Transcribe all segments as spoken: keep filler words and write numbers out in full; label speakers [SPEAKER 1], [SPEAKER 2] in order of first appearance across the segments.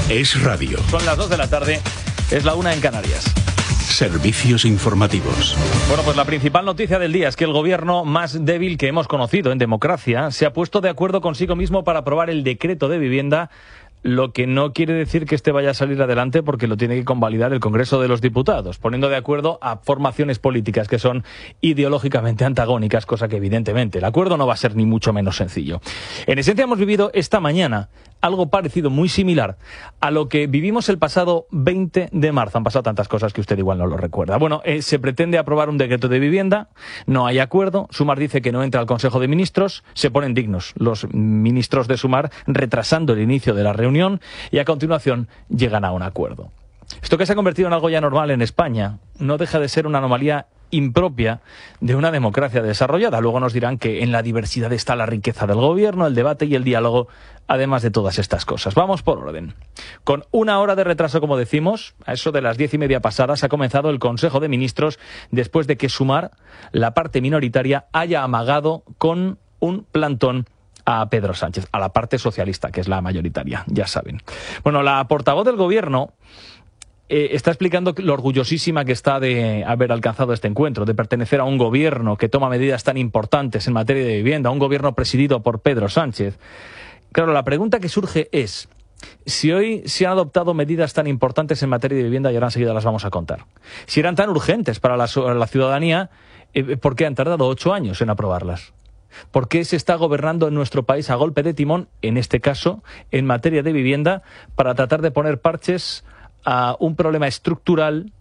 [SPEAKER 1] Es radio.
[SPEAKER 2] Son las dos de la tarde, es la una en Canarias.
[SPEAKER 1] Servicios informativos.
[SPEAKER 2] Bueno, pues la principal noticia del día es que el gobierno más débil que hemos conocido en democracia se ha puesto de acuerdo consigo mismo para aprobar el decreto de vivienda, lo que no quiere decir que este vaya a salir adelante porque lo tiene que convalidar el Congreso de los Diputados, poniendo de acuerdo a formaciones políticas que son ideológicamente antagónicas, cosa que evidentemente el acuerdo no va a ser ni mucho menos sencillo. En esencia hemos vivido esta mañana algo parecido, muy similar a lo que vivimos el pasado veinte de marzo. Han pasado tantas cosas que usted igual no lo recuerda. Bueno, eh, se pretende aprobar un decreto de vivienda, no hay acuerdo, Sumar dice que no entra al Consejo de Ministros, se ponen dignos los ministros de Sumar retrasando el inicio de la reunión y a continuación llegan a un acuerdo. Esto, que se ha convertido en algo ya normal en España, no deja de ser una anomalía impropia de una democracia desarrollada. Luego nos dirán que en la diversidad está la riqueza del gobierno, el debate y el diálogo, además de todas estas cosas. Vamos por orden. Con una hora de retraso, como decimos, a eso de las diez y media pasadas, ha comenzado el Consejo de Ministros después de que Sumar, la parte minoritaria, haya amagado con un plantón a Pedro Sánchez, a la parte socialista, que es la mayoritaria, ya saben. Bueno, la portavoz del gobierno Eh, está explicando lo orgullosísima que está de haber alcanzado este encuentro, de pertenecer a un gobierno que toma medidas tan importantes en materia de vivienda, un gobierno presidido por Pedro Sánchez. Claro, la pregunta que surge es, si hoy se han adoptado medidas tan importantes en materia de vivienda, y ahora enseguida las vamos a contar, si eran tan urgentes para la, la ciudadanía, eh, ¿por qué han tardado ocho años en aprobarlas? ¿Por qué se está gobernando en nuestro país a golpe de timón, en este caso, en materia de vivienda, para tratar de poner parches a un problema estructural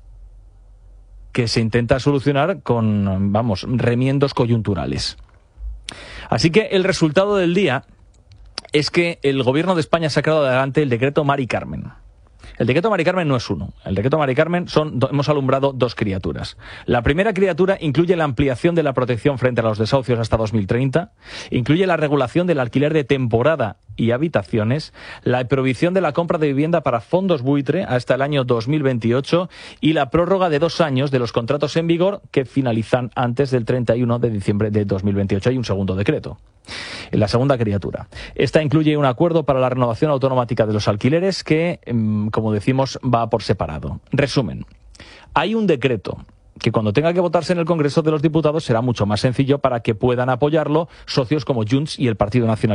[SPEAKER 2] que se intenta solucionar con, vamos, remiendos coyunturales? Así que el resultado del día es que el gobierno de España ha sacado adelante el decreto Mari Carmen. El decreto Mari Carmen no es uno. El decreto Mari Carmen son, hemos alumbrado dos criaturas. La primera criatura incluye la ampliación de la protección frente a los desahucios hasta dos mil treinta, incluye la regulación del alquiler de temporada y habitaciones, la prohibición de la compra de vivienda para fondos buitre hasta el año dos mil veintiocho y la prórroga de dos años de los contratos en vigor que finalizan antes del treinta y uno de diciembre de dos mil veintiocho. Hay un segundo decreto. La segunda criatura. Esta incluye un acuerdo para la renovación automática de los alquileres que, como decimos, va por separado. Resumen. Hay un decreto que cuando tenga que votarse en el Congreso de los Diputados será mucho más sencillo para que puedan apoyarlo socios como Junts y el Partido Nacionalista